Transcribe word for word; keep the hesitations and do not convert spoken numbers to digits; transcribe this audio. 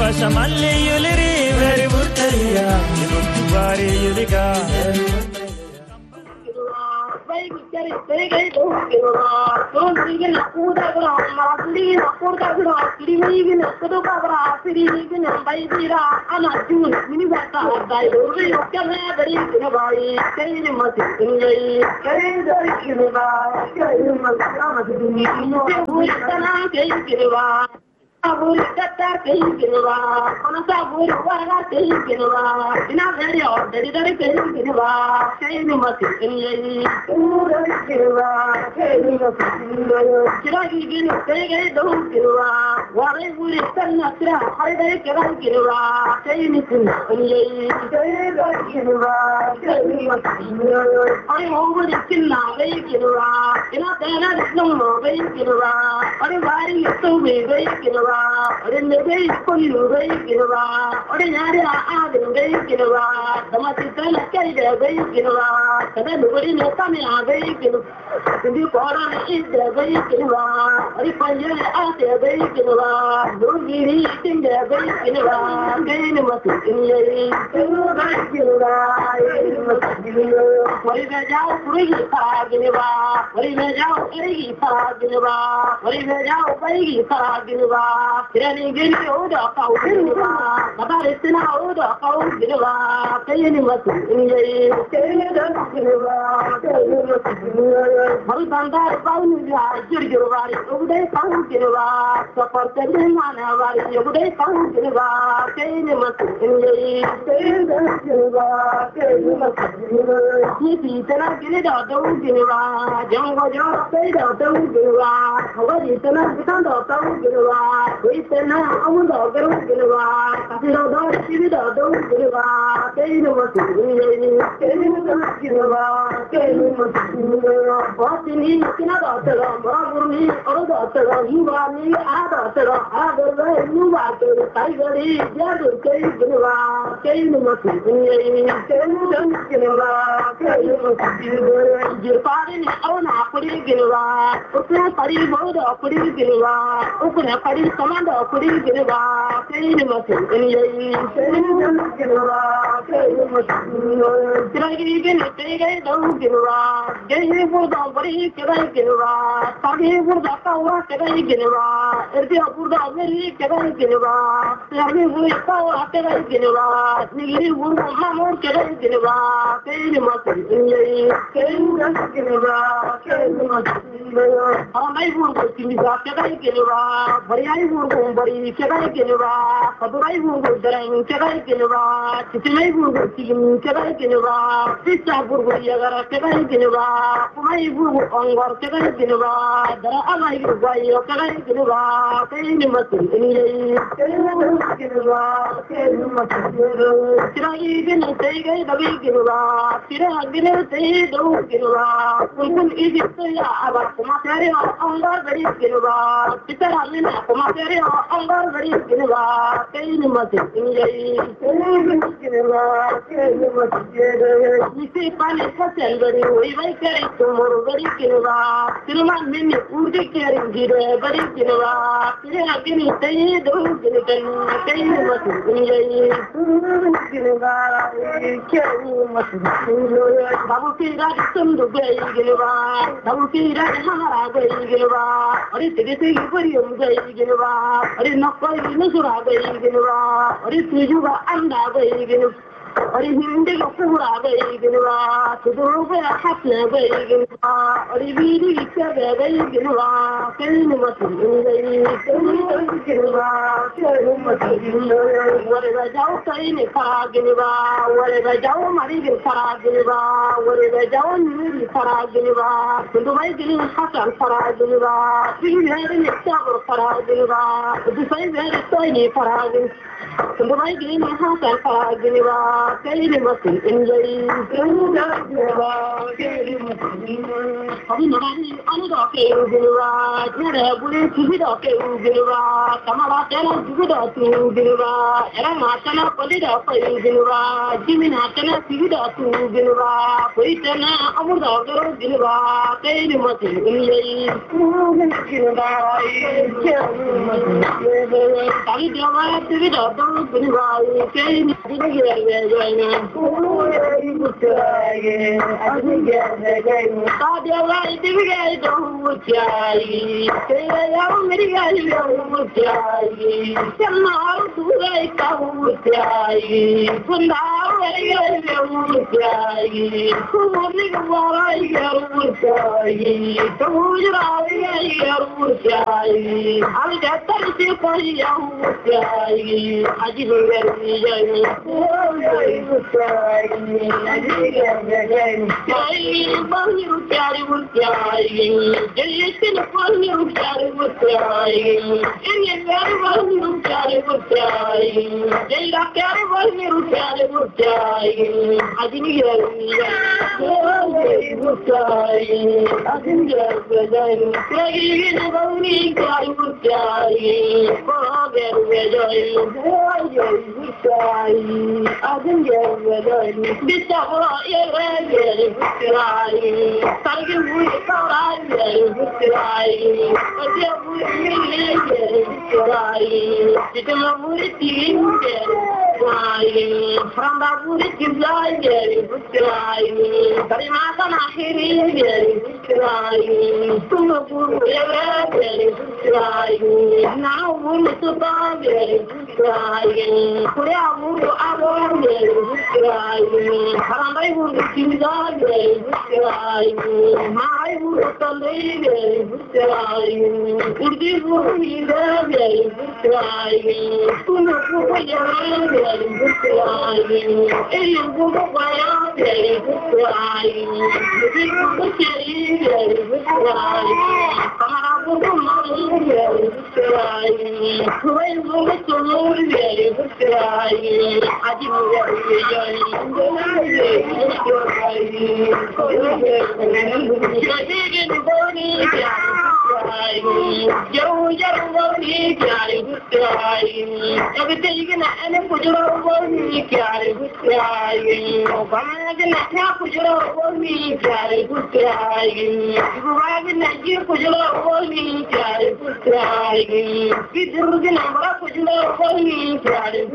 shamalli yuliri very murtaliya inutti bari yulika baby kare tege do kirwa ton digin kuda gra mali na kuda gra kiri digin kuda gra kiri digin baby ra ana jun mini bata dai do ri okame bari kina bai kare mati ingai kare dai kirwa kare mati amati dini no tana kare kirwa Abur kata kehilwa, kono sabur wara kehilwa, ina very odd, dari dari kehilwa, kehil mati kehil, ura kehilwa, kehil mati, kiragi gini kehil do kehilwa, wara buri tanna kira, hari dari kehil kehilwa, kehil mati kehil, kehil kehilwa, kehil mati, hari mau buri kinna kehil kehilwa, ina tena disnum kehil kehilwa, hari bari itu kehil kehilwa. Ore nebe koni nube kirwa, ore nyare aade nube kirwa, damati tana kai de nube kirwa, kada nubari ne kame aade kirwa, tindi kora ne ide nube kirwa, ore panje aade nube kirwa, dugiri tinde nube kirwa, kene matu kinye, nube kirwa, matu kinye, ore be jao puri pa kirwa, ore be jao eri pa kirwa, ore be jao bai pa kirwa. Kirani gini oda kau girwa, kabare sina oda kau girwa, kayani matu injai, kayani dan girwa, kayani matu injai. Haru bandar baunu ya girwa, uday kau girwa, sapar kene mana wari, uday kau girwa, kayani matu injai, kayani dan girwa, kayani matu injai. Niti tena gini da dau girwa, jango jango kay da dau girwa, hawari tena bitan da dau girwa. Tena amun da garu girwa kasiro da shiri da do girwa kai no matu ni kai no matu girwa kai no matu batini kina da tara maragurni aro da tara hiwani ada tara ada da nuwa da kai gari ya do kai girwa kai no matu ni kai no dan girwa kai no matu girwa jirpari ni auna kuri girwa ukna pari boda kuri girwa ukna pari samanda kuri girwa kai ni matu ni yayi kai ni girwa kai ni matu kiragi gin tege do girwa gai burda bari kirai girwa sagi burda kawa kirai girwa erdi burda meri kirai girwa sagi burda kawa kirai girwa nigiri burda mamur kirai girwa kai ni matu ni yayi kai ni girwa kai ni matu amai burda kimisa kirai girwa bari ai burda bari kirai girwa kadurai burda daran kirai girwa titimai burda tigin kirai girwa sisa burda yagara kirai girwa kumai burda ongor kirai girwa dara amai burda yo kirai girwa kai ni matu ni yayi kai ni girwa kai ni matu kirai gin tege dabi girwa kirai gin tege do girwa kun iji ya aba kuma tare ongor bari girwa kitara min kuma tare ongor bari girwa kai ni matu ni yayi kai ni girwa kai ni matu ni se pale fasel bari oi vai kare tumur bari girwa tiruman min urge kare gire bari girwa kirai gin tege do girwa kai ni matu ni yayi girwa kai ni matu babu kira sundu bai girwa babu kira hamara bai girwa ari tege tege bari um bai girwa ari nakkoi nusura bai girwa ari tujuga anda bai girwa ari hindi ko pura bai girwa tuduru bai hatna bai girwa ari biri kebe bai girwa kai ni matu gai kai ni girwa kai ni matu wale ba jao kai ni fara girwa wale ba jao mari gir fara girwa wale ba jao ni fara girwa tudu bai gir hasan fara girwa biri ni sabur fara girwa du sai bai sai ni fara girwa Kembali gini hasan pagi wa kali masih enjai kembali wa kali masih kami nari anu dah kau gilwa nara boleh tuh dah kau gilwa kamala jalan juga dah tuh gilwa era macam apa dah kau gilwa jimin macam tuh dah tuh gilwa koi cina amur dah kau gilwa kali masih enjai mungkin gilwa kali dia mah tuh dah tuh gilwa kali masih enjai oh ibu saya aku jadi tadi awal itu gaya dong cai saya yang meriah dong cai semua tuh kau cai bundar meriah dong cai kumurni kumarai dong cai kamurai dong cai al jatuh itu kau yang cai aji berani jadi oh ibu cai aji berani cai banyak cari cari jadi sini banyak cari cari ini cari banyak cari cari jadi cari banyak cari cari aji ni ya oh ibu cari aji ni ya jadi lagi ini banyak cari cari oh jadi oh ibu cari aji ni ya jadi bisa kalau ya jadi cari Thank you. My wood on the crying, Urdi Buri, very crying, Punapuya, very crying, Elubaya, very crying, the people very crying, Kamabu, very crying, Kuabu, very crying, Adimu, very Jauh jauh balik cari cari, tapi tiga nak ane pujuh balik cari cari, kamu nak nak pujuh balik cari cari, ibu bapa nak je pujuh balik cari cari, kita nak nak pujuh balik cari